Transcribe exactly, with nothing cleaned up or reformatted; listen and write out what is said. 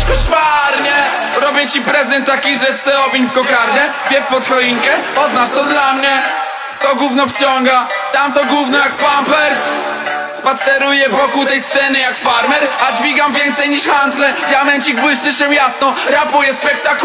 koszmarnie. Robię ci prezent taki, że se obiń w kokardę. Wiep pod choinkę, oznacz to dla mnie. To gówno wciąga, tamto gówno jak Pampers. Spaceruję wokół tej sceny jak farmer, a dźwigam więcej niż handle. Diamencik błyszczy się jasno, rapuję spektakularnie.